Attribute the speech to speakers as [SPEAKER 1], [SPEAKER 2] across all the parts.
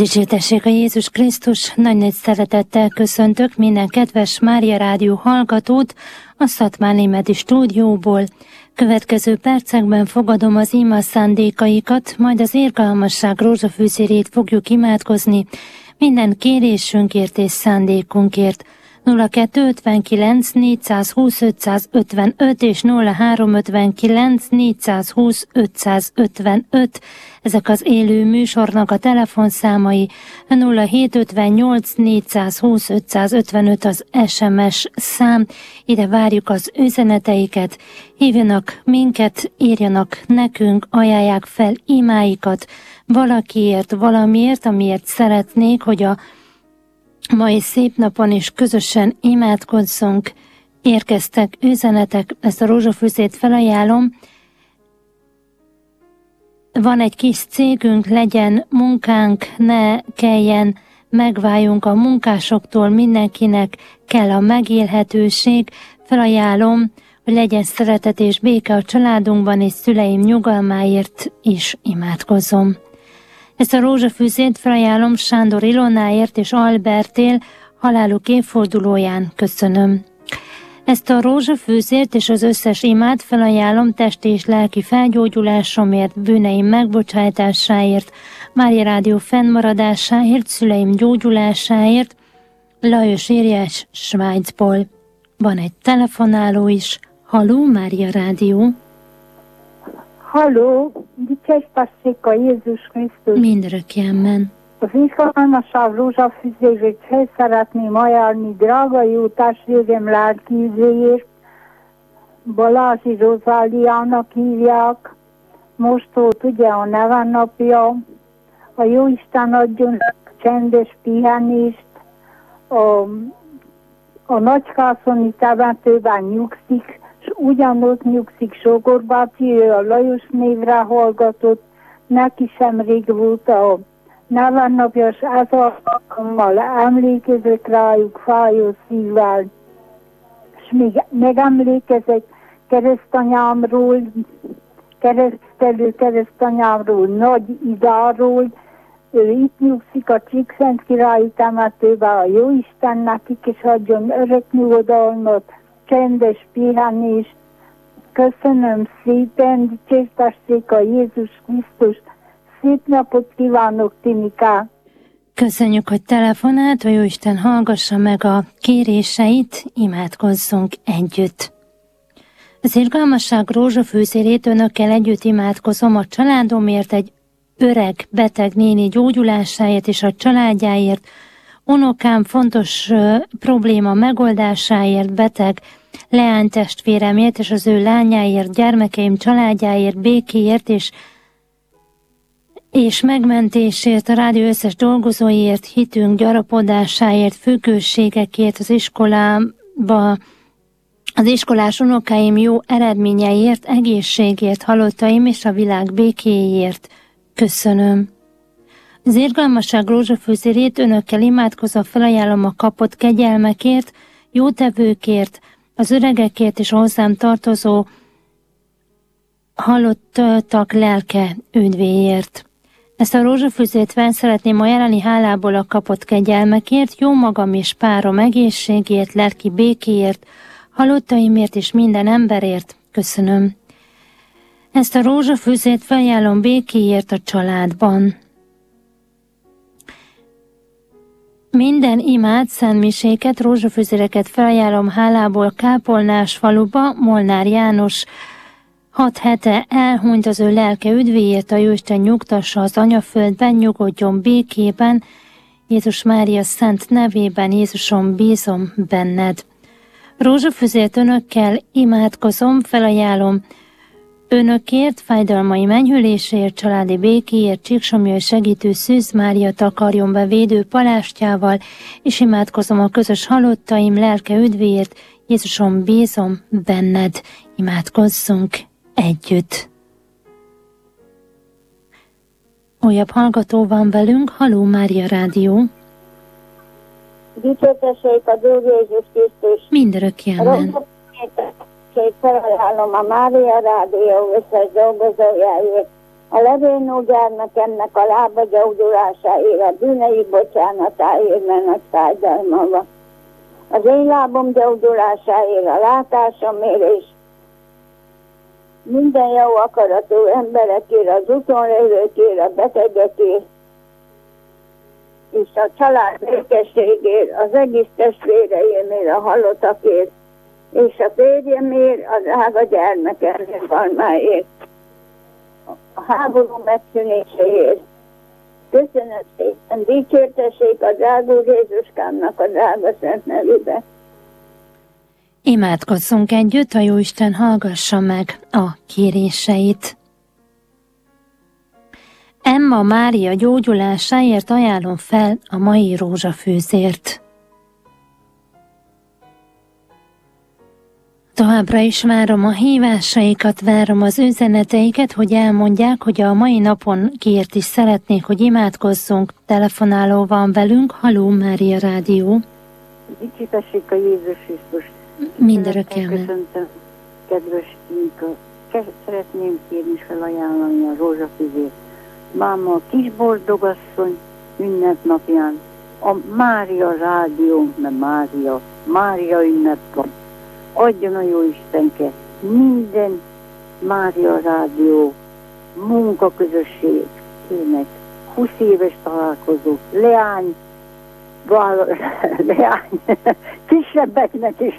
[SPEAKER 1] Dicsértessék a Jézus Krisztus, nagy szeretettel köszöntök minden kedves Mária Rádió hallgatót a Szatmárnémeti stúdióból. Következő percekben fogadom az ima szándékaikat, majd az irgalmasság rózsafűszérét fogjuk imádkozni minden kérésünkért és szándékunkért. 0259 420 555 és 0359 420 555. Ezek az élő műsornak a telefonszámai, 0758 420 555 az SMS szám. Ide várjuk az üzeneteiket, hívjanak minket, írjanak nekünk, ajánlják fel imáikat valakiért, valamiért, amiért szeretnék, hogy a mai szép napon is közösen imádkozzunk. Érkeztek üzenetek, ezt a rózsafűzét felajánlom. Van egy kis cégünk, legyen munkánk, ne kelljen megváljunk a munkásoktól, mindenkinek kell a megélhetőség. Felajánlom, hogy legyen szeretet és béke a családunkban, és szüleim nyugalmáért is imádkozom. Ezt a rózsafűzét felajánlom Sándor Ilonáért és Albertél haláluk évfordulóján. Köszönöm. Ezt a rózsafűzét és az összes imát felajánlom testi és lelki felgyógyulásomért, bűneim megbocsájtásáért, Mária Rádió fennmaradásáért, szüleim gyógyulásáért. Lajos írja Svájcból. Van egy telefonáló is. Halló, Mária Rádió.
[SPEAKER 2] Halló, dicsértessék a Jézus Krisztus.
[SPEAKER 1] Mindörökkénben.
[SPEAKER 2] Az irgalmasság rózsafűzését fel szeretném ajánlni drága jó testvérem lelkiüzéért. Balázsi Rozáliának hívják. Most volt ugye a nevennapja. A Jóisten adjon csendes pihenést. A Nagykászoni temetőben nyugszik, és ugyanott nyugszik Sógor bácsi, ő a Lajos névre hallgatott, neki sem rég volt a nevennapja, és ez alkalommal emlékezek rájuk fájó szívvel, és még megemlékezek keresztelő keresztanyámról, Nagy Idáról. Ő itt nyugszik a Csíkszent királyi temetőben, a Jóisten nekik is adjon örök nyugodalmat, csendes pihenést. Köszönöm szépen, dicsértessék a Jézus Krisztus. Szép napot kívánok, Tinika!
[SPEAKER 1] Köszönjük, hogy telefonált, hogy Jóisten hallgassa meg a kéréseit, imádkozzunk együtt. Az irgalmasság rózsafűzérét önökkel együtt imádkozom a családomért, egy öreg, beteg néni gyógyulásáért és a családjáért, unokám fontos probléma megoldásáért, beteg leánytestvéremért és az ő lányáért, gyermekeim családjáért, békéért és megmentésért, a rádió összes dolgozóiért, hitünk gyarapodásáért, függőségekért, az iskolába, az iskolás unokáim jó eredményeiért, egészségért, halottaim és a világ békéért. Köszönöm. Az irgalmasság rózsafűzérét önökkel imádkozva felajánlom a kapott kegyelmekért, jótevőkért, az öregekért és hozzám tartozó halottak lelke üdvéért. Ezt a rózsafűzét fel szeretném ajánlani hálából a kapott kegyelmekért, jó magam és párom egészségért, lelki békéért, halottaimért és minden emberért. Köszönöm. Ezt a rózsafűzét felajánlom békéért a családban. Minden imát, szentmiséket, rózsafűzéreket felajánlom hálából Kápolnás faluba, Molnár János 6 hete elhunyt, az ő lelke üdvéért, a Jóisten nyugtassa az anyaföldben, nyugodjon békében, Jézus Mária szent nevében, Jézusom, bízom benned. Rózsafűzért önökkel imádkozom, felajánlom önökért, fájdalmai enyhülésért, családi békéért, Csíksomlyai segítő Szűz Mária takarjon be védő palástjával, és imádkozom a közös halottaim lelke üdvéért, Jézusom, bízom benned. Imádkozzunk együtt. Újabb hallgató van velünk, halló, Mária Rádió.
[SPEAKER 3] Dicsértessék a Úr Jézus Krisztus.
[SPEAKER 1] Mindörökkénben.
[SPEAKER 3] Felajánlom a Mária Rádió összes dolgozójáért, A levélnó gyermekemnek a lába gyógyulásáért, a bűnei bocsánatáért, mert nagy fájdalma van. Az én lábom gyógyulásáért, a látásomért és minden jó akaratú emberekért, az úton lévőkért, a betegekért, és a család békességért, az egész testvéreimért, a halottakért, és a férjemért, a drága gyermekemért, Valmáért, a háború megszűnéséért. Köszönöm szépen, dicsértessék a drága Jézuskámnak a drága szent nevébe.
[SPEAKER 1] Imádkozzunk együtt, a Jóisten hallgassa meg a kéréseit. Emma Mária gyógyulásáért ajánlom fel a mai rózsafőzért. Továbbra is várom a hívásaikat, várom az üzeneteiket, hogy elmondják, hogy a mai napon kiért is szeretnék, hogy imádkozzunk. Telefonáló van velünk, Halló Mária Rádió.
[SPEAKER 4] Dicsitessék a Jézus Krisztus.
[SPEAKER 1] Mindörökkelmen.
[SPEAKER 4] Köszöntöm, kedves Nika. Szeretném kérni és felajánlani a rózsafűzést. Máma a kis boldogasszony ünnepnapján a Mária Rádió, mert Mária ünnep van. Adjon a Jóistenke minden Mária Rádió munkaközösségének 20 éves találkozó, leány, kisebbeknek is,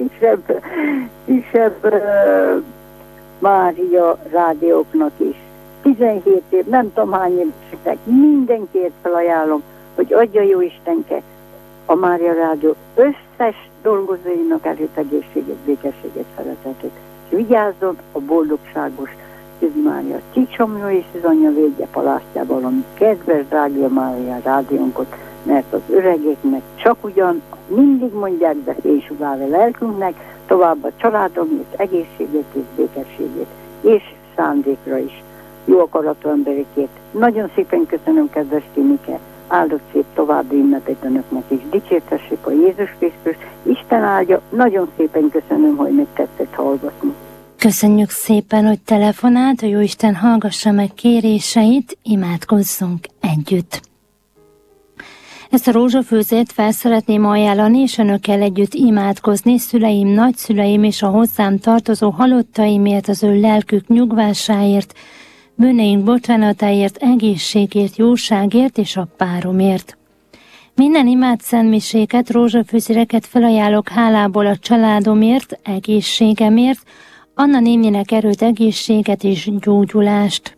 [SPEAKER 4] kisebb Mária rádióknak is. 17 év, nem tudom hány évesek, mindenkit felajánlom, hogy adja Jóistenke a Mária Rádió összes dolgozóinak előtt egészséget, békességet, szeretetet. És vigyázzon a boldogságos Szűz Mária Csicsomló és az Anya védje palástjában, ami kedves drága Mária Rádiónkot, mert az öregeknek csak ugyan mindig mondják, de fénysugál a lelkünknek, tovább a családomért egészséget és békességet, és szándékra is. Jó akaratú emberekért. Nagyon szépen köszönöm, kedves Tinike, áldott szép további ünnepet önöknek is. Dicsértessék a Jézus Krisztus, Isten áldja, nagyon szépen köszönöm, hogy megtettek hallgatni.
[SPEAKER 1] Köszönjük szépen, hogy telefonált, a Jóisten hallgassa meg kéréseit, imádkozzunk együtt. Ezt a rózsafőzét fel szeretném ajánlani, és önökkel együtt imádkozni szüleim, nagyszüleim és a hozzám tartozó halottaimért, az ő lelkük nyugvásáért, bűneink bocsánatáért, egészségért, jóságért és a páromért. Minden imádszentmiséket, rózsafőzéreket felajánlok hálából a családomért, egészségemért, Anna némjének erőt, egészséget és gyógyulást.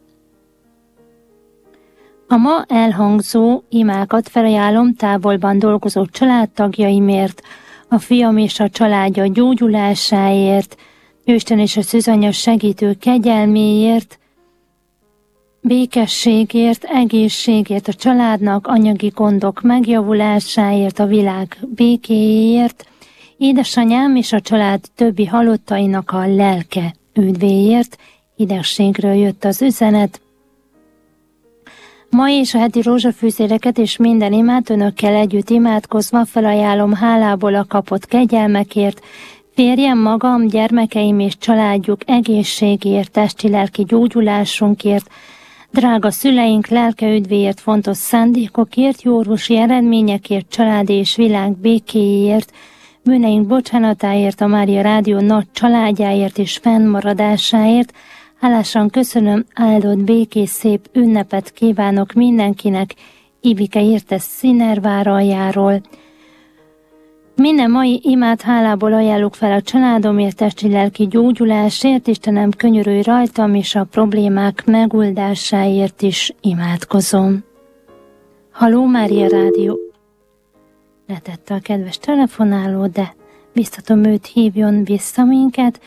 [SPEAKER 1] A ma elhangzó imákat felajánlom távolban dolgozó családtagjaimért, a fiam és a családja gyógyulásáért, Jóisten és a Szűzanya segítő kegyelméért, békességért, egészségért, a családnak, anyagi gondok megjavulásáért, a világ békéért, édesanyám és a család többi halottainak a lelke üdvéért, idegségről jött az üzenet. Ma és a heti rózsafűzéreket és minden imát önökkel együtt imádkozva felajánlom hálából a kapott kegyelmekért, férjem, magam, gyermekeim és családjuk egészségért, testi-lelki gyógyulásunkért, drága szüleink lelke üdvéért, fontos szándékokért, jó orvosi eredményekért, család és világ békéért, bűneink bocsánatáért, a Mária Rádió nagy családjáért és fennmaradásáért. Hálásan köszönöm, áldott, békés, szép ünnepet kívánok mindenkinek, Ivike Értes Színerváraljáról. Minden mai imát hálából ajánlok fel a családomért, testi-lelki gyógyulásért, Istenem könyörülj rajtam, és a problémák megoldásáért is imádkozom. Halló Mária Rádió! Letette a kedves telefonáló, de biztatom őt, hívjon vissza minket.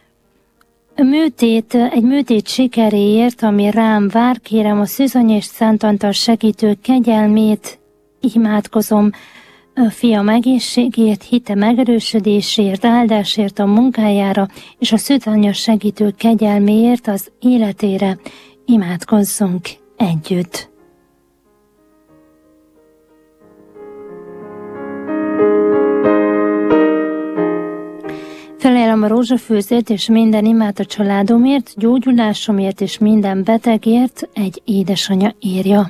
[SPEAKER 1] Egy műtét sikeréért, ami rám vár, kérem a Szűzanya és Szent Antal segítő kegyelmét, imádkozom a fiam egészségért, hite megerősödésért, áldásért a munkájára, és a Szűzanya segítő kegyelméért az életére. Imádkozzunk együtt! Felajánlom a rózsafőzét és minden imát a családomért, gyógyulásomért és minden betegért egy édesanya írja.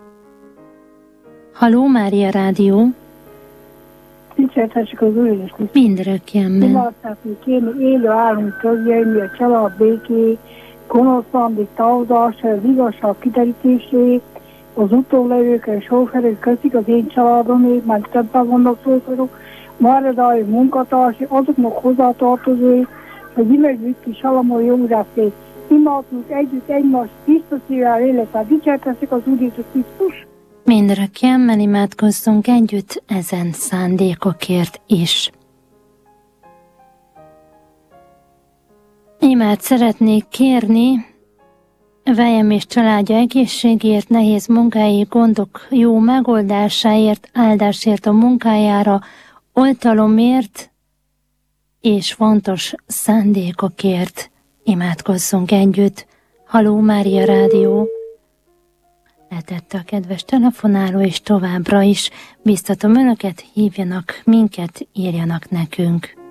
[SPEAKER 1] Halló, Mária Rádió!
[SPEAKER 2] Dicsértessük az Úr Jézus Krisztus.
[SPEAKER 1] Mindörökkénben.
[SPEAKER 2] Imádságunk kérni élő állunk közjaim, a család béké, gonoszlandik távozása, az igazság kiderítésé, az utólevőkre és hóferők köszik az én családomért, már többen vannak szószorok, maradai munkatársi, azoknak hozzátartozói, hogy imegyük ki Salamon jórászét. Imádunk együtt egymást Krisztusével élettel. Dicsértessük az Úr Jézus Krisztus.
[SPEAKER 1] Mindörökkénben imádkozzunk együtt ezen szándékokért is. Imát szeretnék kérni Vejem és családja egészségért, nehéz munkái, gondok jó megoldásáért, áldásért a munkájára, oltalomért és fontos szándékokért. Imádkozzunk együtt. Halló, Mária Rádió! Letette a kedves telefonáló, és továbbra is biztatom önöket, hívjanak minket, írjanak nekünk.